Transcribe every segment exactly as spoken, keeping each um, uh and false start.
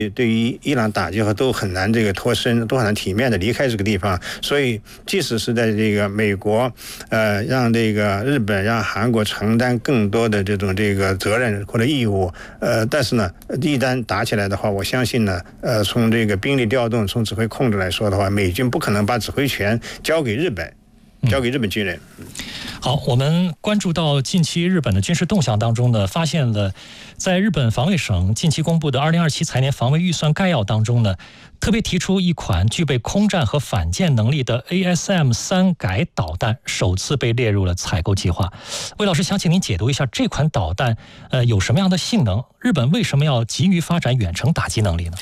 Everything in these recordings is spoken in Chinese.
对于伊朗打击和都很难这个脱身，都很难体面的离开这个地方。所以，即使是在这个美国，呃，让这个日本、让韩国承担更多的这种这个责任或者义务，呃，但是呢，一旦打起来的话，我相信呢，呃，从这个兵力调动、从指挥控制来说的话，美军不可能把指挥权交给日本，交给日本军人。 嗯好，我们关注到近期日本的军事动向当中呢，发现了在日本防卫省近期公布的二零二七财年防卫预算概要当中呢，特别提出一款具备空战和反舰能力的 A S M 三 改导弹首次被列入了采购计划。魏老师，想请您解读一下这款导弹呃有什么样的性能？日本为什么要急于发展远程打击能力呢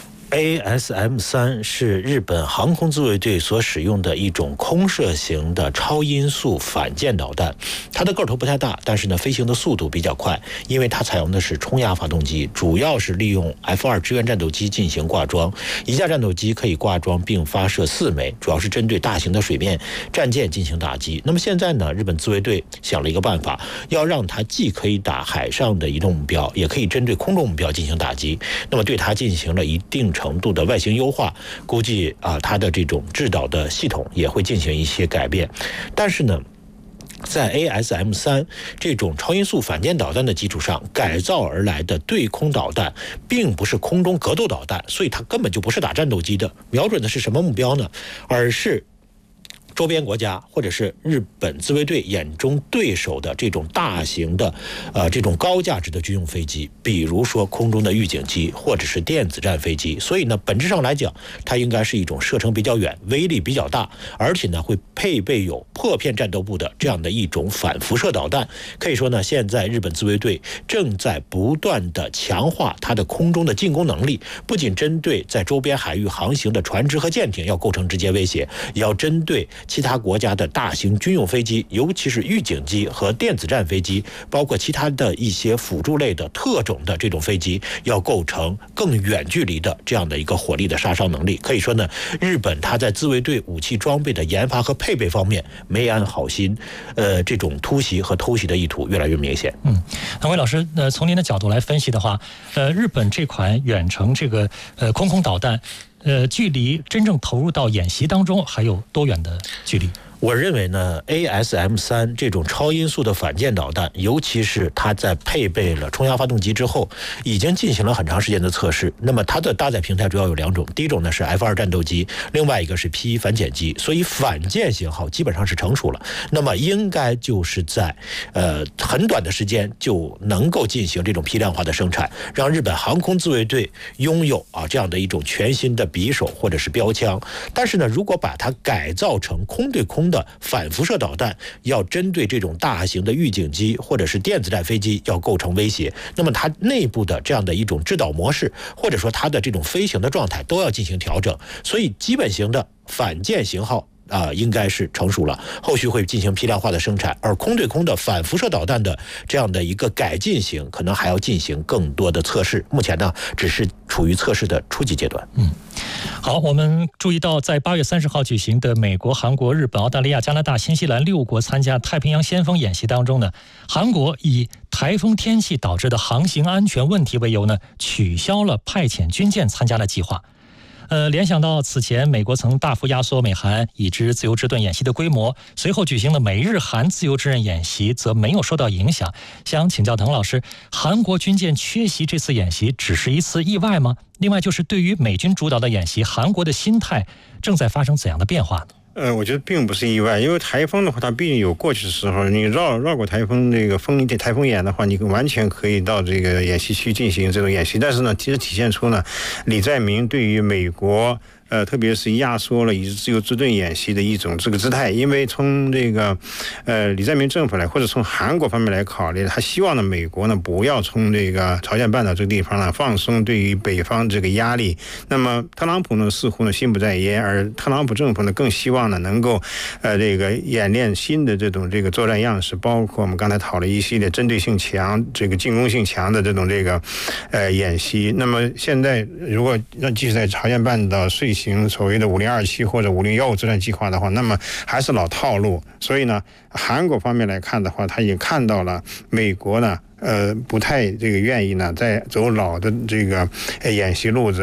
？A S M 三 是日本航空自卫队所使用的一种空射型的超音速反舰导弹，它的个头不太大，但是呢，飞行的速度比较快，因为它采用的是冲压发动机，主要是利用 F 二 支援战斗机进行挂装，一架战斗机可以挂装并发射四枚，主要是针对大型的水面战舰进行打击。那么现在呢，日本自卫队想了一个办法，要让它既可以打海上的移动目标，也可以针对空中目标进行打击，那么对它进行了一定程度的外形优化，估计啊，它的这种制导的系统也会进行一些改变。但是呢，在 A S M 三 这种超音速反舰导弹的基础上改造而来的对空导弹，并不是空中格斗导弹，所以它根本就不是打战斗机的，瞄准的是什么目标呢？而是周边国家或者是日本自卫队眼中对手的这种大型的呃这种高价值的军用飞机，比如说空中的预警机或者是电子战飞机。所以呢，本质上来讲，它应该是一种射程比较远、威力比较大，而且呢会配备有破片战斗部的这样的一种反辐射导弹。可以说呢，现在日本自卫队正在不断的强化它的空中的进攻能力，不仅针对在周边海域航行的船只和舰艇要构成直接威胁，也要针对其他国家的大型军用飞机，尤其是预警机和电子战飞机，包括其他的一些辅助类的特种的这种飞机，要构成更远距离的这样的一个火力的杀伤能力。可以说呢，日本它在自卫队武器装备的研发和配备方面没安好心，呃，这种突袭和偷袭的意图越来越明显。 嗯，那魏老师，呃，从您的角度来分析的话，呃，日本这款远程这个呃空空导弹。呃，距离真正投入到演习当中还有多远的距离？ 我认为呢 ，A S M 三 这种超音速的反舰导弹，尤其是它在配备了冲压发动机之后，已经进行了很长时间的测试。那么它的搭载平台主要有两种，第一种呢是 F 二 战斗机，另外一个是 P 一 反潜机，所以反舰型号基本上是成熟了。那么应该就是在呃很短的时间就能够进行这种批量化的生产，让日本航空自卫队拥有啊这样的一种全新的匕首或者是标枪。但是呢，如果把它改造成空对空的反辐射导弹，要针对这种大型的预警机或者是电子战飞机要构成威胁，那么它内部的这样的一种制导模式，或者说它的这种飞行的状态都要进行调整。所以基本型的反舰型号啊、呃，应该是成熟了，后续会进行批量化的生产。而空对空的反辐射导弹的这样的一个改进型，可能还要进行更多的测试。目前呢，只是处于测试的初级阶段。 嗯，好，我们注意到，在八月三十号举行的美国、韩国、日本、澳大利亚、加拿大、新西兰六国参加太平洋先锋演习当中呢，韩国以台风天气导致的航行安全问题为由呢，取消了派遣军舰参加的计划。呃，联想到此前美国曾大幅压缩美韩以之自由之盾演习的规模，随后举行的美日韩自由之刃演习则没有受到影响。想请教滕老师，韩国军舰缺席这次演习只是一次意外吗？另外就是对于美军主导的演习，韩国的心态正在发生怎样的变化呢？ 呃，我觉得并不是意外，因为台风的话，它毕竟有过去的时候，你绕绕过台风这个风台风眼的话，你完全可以到这个演习区进行这种演习。但是呢，其实体现出呢，李在明对于美国。呃，特别是压缩了以自由之盾演习的一种这个姿态，因为从这个呃李在明政府来，或者从韩国方面来考虑，他希望呢美国呢不要从这个朝鲜半岛这个地方呢放松对于北方这个压力。那么特朗普呢似乎呢心不在焉，而特朗普政府呢更希望呢能够呃这个演练新的这种这个作战样式，包括我们刚才讨论一系列针对性强、这个进攻性强的这种这个呃演习。那么现在如果让继续在朝鲜半岛遂行所谓的五零二七或者五零幺五作战计划的话，那么还是老套路。所以呢，韩国方面来看的话，他也看到了美国呢，呃，不太这个愿意呢再走老的这个演习路子。